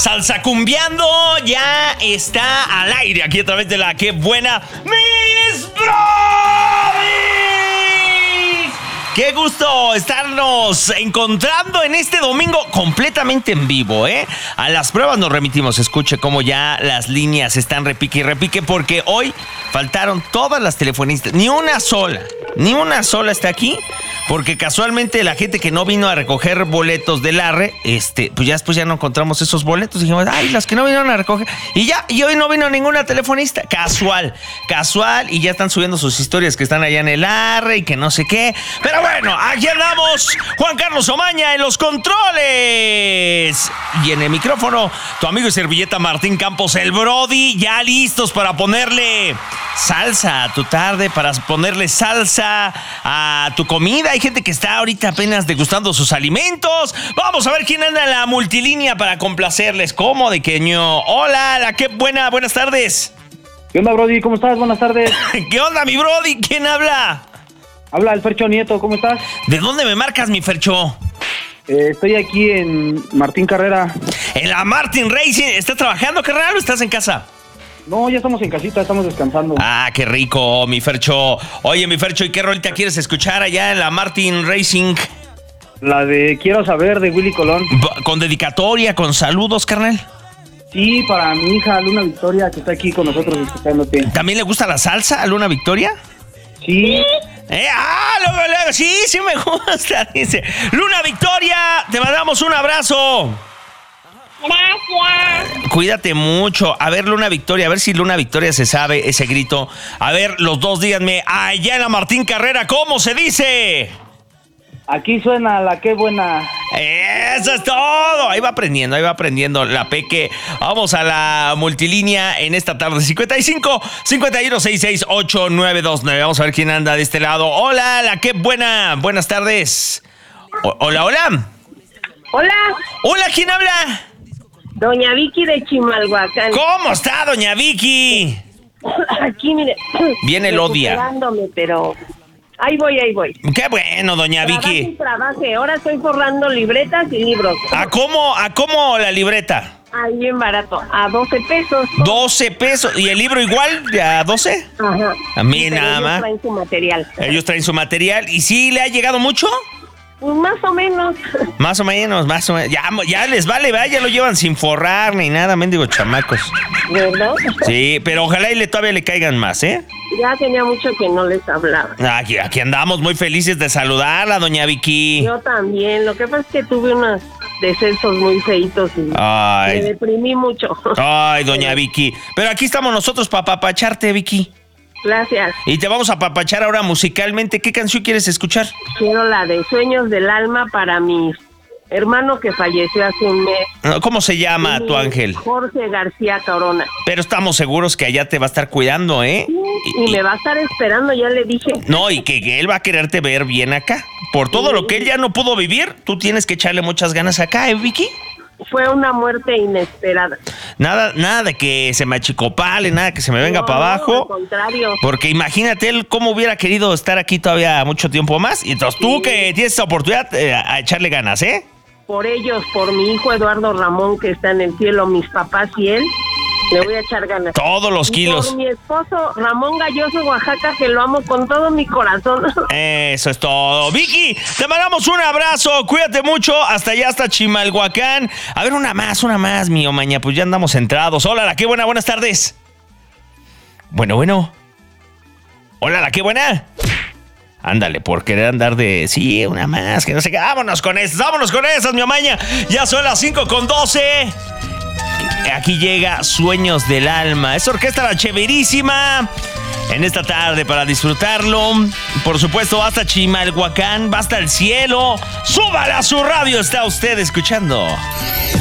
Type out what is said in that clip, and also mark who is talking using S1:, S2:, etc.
S1: Salsa Cumbiando ya está al aire aquí a través de la Qué Buena Mis Brodis. Qué gusto estarnos encontrando en este domingo completamente en vivo, ¿eh? A las pruebas nos remitimos. Escuche cómo ya las líneas están repique y repique porque hoy faltaron todas las telefonistas. Ni una sola está aquí porque casualmente la gente que no vino a recoger boletos del Arre, pues ya después ya no encontramos esos boletos. Dijimos, ay, las que no vinieron a recoger. Y hoy no vino ninguna telefonista. Casual. Y ya están subiendo sus historias que están allá en el Arre y que no sé qué. Pero bueno, aquí andamos. Juan Carlos Omaña en los controles. Y en el micrófono, tu amigo y servilleta Martín Campos, el Brody, ya listos para ponerle salsa a tu tarde, para ponerle salsa a tu comida. Hay gente que está ahorita apenas degustando sus alimentos. Vamos a ver quién anda en la multilínea para complacerles. ¿Cómo de queño? Hola, la Qué Buena, buenas tardes.
S2: ¿Qué onda, Brody? ¿Cómo estás? Buenas tardes.
S1: ¿Qué onda, mi Brody? ¿Quién habla?
S2: Habla el Fercho Nieto, ¿cómo estás?
S1: ¿De dónde me marcas, mi Fercho?
S2: Estoy aquí en Martín Carrera.
S1: ¿En la Martin Racing? ¿Estás trabajando, carnal, o estás en casa?
S2: No, ya estamos en casita, estamos descansando.
S1: Ah, qué rico, mi Fercho. Oye, mi Fercho, ¿y qué rolita quieres escuchar allá en la Martin Racing?
S2: La de Quiero Saber, de Willy Colón.
S1: ¿Con dedicatoria, con saludos, carnal?
S2: Sí, para mi hija Luna Victoria, que está aquí con nosotros escuchándote.
S1: ¿También le gusta la salsa a Luna Victoria?
S2: Sí.
S1: Luego, sí me gusta, dice. Luna Victoria, te mandamos un abrazo.
S3: Gracias.
S1: Cuídate mucho. A ver, Luna Victoria, a ver si Luna Victoria se sabe ese grito. A ver, los dos díganme, allá en la Martín Carrera, ¿cómo se dice?
S2: Aquí suena la Qué Buena.
S1: Eso es todo. Ahí va aprendiendo la Peque. Vamos a la multilínea en esta tarde. 55 51 66 8929. Vamos a ver quién anda de este lado. Hola, la Qué Buena. Buenas tardes. Hola. Hola, ¿quién habla?
S3: Doña Vicky de Chimalhuacán.
S1: ¿Cómo está, doña Vicky?
S3: Aquí, mire.
S1: Viene el odia.
S3: Pero ahí voy.
S1: Qué bueno, doña Vicky.
S3: Trabaje. Ahora estoy forrando libretas y libros.
S1: ¿A cómo la libreta?
S3: Ahí bien barato, a 12 pesos.
S1: 12 pesos. ¿Y el libro igual? ¿A 12?
S3: Ajá.
S1: A mí
S3: Pero
S1: nada más.
S3: Ellos traen su material.
S1: ¿Y sí le ha llegado mucho?
S3: Pues más o menos.
S1: Más o menos. Ya les vale, ¿verdad? Ya lo llevan sin forrar ni nada, mendigo chamacos.
S3: ¿Verdad?
S1: Sí, pero ojalá todavía le caigan más, ¿eh?
S3: Ya tenía mucho que no les hablaba.
S1: Aquí andamos muy felices de saludarla, doña Vicky.
S3: Yo también. Lo que pasa es que tuve unos decesos muy feitos y me deprimí mucho.
S1: Ay, doña Vicky. Pero aquí estamos nosotros para apapacharte, Vicky.
S3: Gracias.
S1: Y te vamos a apapachar ahora musicalmente. ¿Qué canción quieres escuchar?
S3: Quiero la de Sueños del Alma para mi hermano que falleció hace un mes.
S1: ¿Cómo se llama tu ángel?
S3: Jorge García Corona.
S1: Pero estamos seguros que allá te va a estar cuidando, ¿eh?
S3: Y me va a estar esperando, ya le dije.
S1: No, y que él va a quererte ver bien acá. Por todo lo que él ya no pudo vivir, tú tienes que echarle muchas ganas acá, ¿eh, Vicky?
S3: Fue una muerte inesperada.
S1: Nada de que se me achicopale, nada que se me venga para abajo.
S3: No, al contrario.
S1: Porque imagínate él cómo hubiera querido estar aquí todavía mucho tiempo más. Y entonces tú que tienes esa oportunidad a echarle ganas, ¿eh?
S3: Por ellos, por mi hijo Eduardo Ramón que está en el cielo, mis papás y él, le voy a echar ganas.
S1: Todos los kilos.
S3: Y por mi esposo Ramón Galloso Oaxaca, que lo amo con todo mi corazón.
S1: Eso es todo. Vicky, te mandamos un abrazo. Cuídate mucho. Hasta allá, hasta Chimalhuacán. A ver, una más, mi Omaña. Pues ya andamos centrados. Hola, la Qué Buena. Buenas tardes. Bueno. Hola, la Qué Buena. Ándale, por querer andar de... Sí, una más, que no sé qué. Vámonos con esas, mi Omaña. Ya son las 5:12. Aquí llega Sueños del Alma. Es orquesta La Chéverísima. En esta tarde para disfrutarlo. Por supuesto, hasta Chimalhuacán, va hasta el cielo. ¡Súbala a su radio! Está usted escuchando